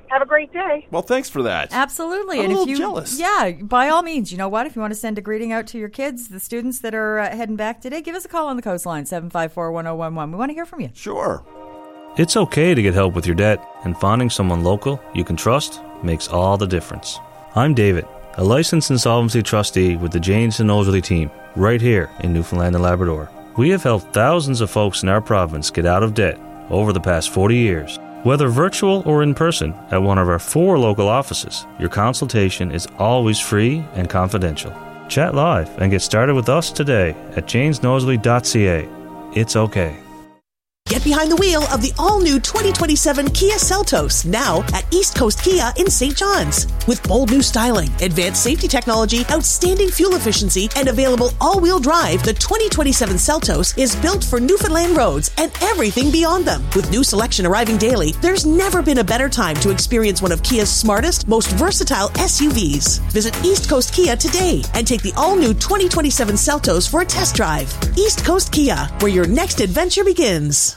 Have a great day. Well, thanks for that. Absolutely. I'm and a if little you, jealous. Yeah, by all means, you know what? If you want to send a greeting out to your kids, the students that are heading back today, give us a call on the Coastline, 754-1011. We want to hear from you. Sure. It's okay to get help with your debt, and finding someone local you can trust makes all the difference. I'm David, a licensed insolvency trustee with the Janes and Nosworthy team, right here in Newfoundland and Labrador. We have helped thousands of folks in our province get out of debt over the past 40 years. Whether virtual or in person at one of our 4 local offices, your consultation is always free and confidential. Chat live and get started with us today at janesnosworthy.ca. It's okay. Get behind the wheel of the all-new 2027 Kia Seltos, now at East Coast Kia in St. John's. With bold new styling, advanced safety technology, outstanding fuel efficiency, and available all-wheel drive, the 2027 Seltos is built for Newfoundland roads and everything beyond them. With new selection arriving daily, there's never been a better time to experience one of Kia's smartest, most versatile SUVs. Visit East Coast Kia today and take the all-new 2027 Seltos for a test drive. East Coast Kia, where your next adventure begins.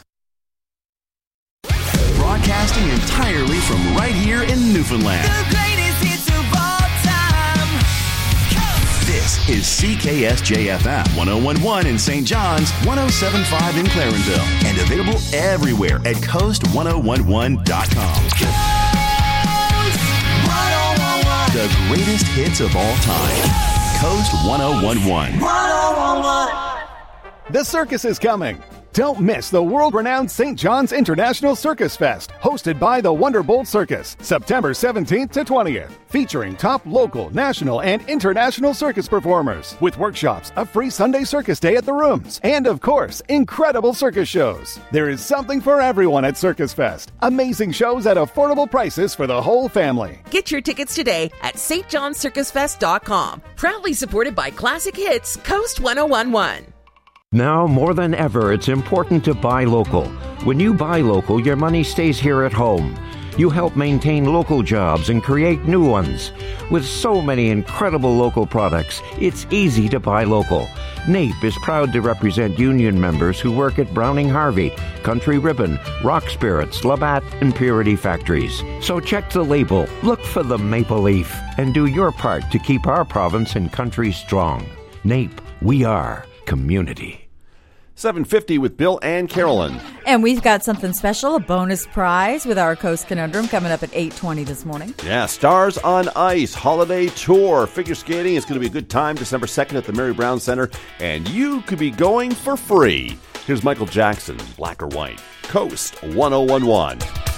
Broadcasting entirely from right here in Newfoundland. The greatest hits of all time. This is CKSJ-FM 101.1 in St. John's, 107.5 in Clarenville, and available everywhere at coast1011.com. Coast 1011. The greatest hits of all time. Coast 1011. 1011. The circus is coming. Don't miss the world-renowned St. John's International Circus Fest, hosted by the Wonderbolt Circus, September 17th to 20th, featuring top local, national, and international circus performers, with workshops, a free Sunday circus day at the Rooms, and of course, incredible circus shows. There is something for everyone at Circus Fest. Amazing shows at affordable prices for the whole family. Get your tickets today at stjohnscircusfest.com. Proudly supported by Classic Hits, Coast 1011. Now, more than ever, it's important to buy local. When you buy local, your money stays here at home. You help maintain local jobs and create new ones. With so many incredible local products, it's easy to buy local. NAPE is proud to represent union members who work at Browning Harvey, Country Ribbon, Rock Spirits, Labatt, and Purity Factories. So check the label, look for the maple leaf, and do your part to keep our province and country strong. NAPE, we are community. 7:50 with Bill and Carolyn. And we've got something special, a bonus prize with our Coast Conundrum coming up at 8:20 this morning. Yeah, Stars on Ice Holiday Tour. Figure skating is going to be a good time, December 2nd at the Mary Brown Center, and you could be going for free. Here's Michael Jackson, Black or White. Coast 1011.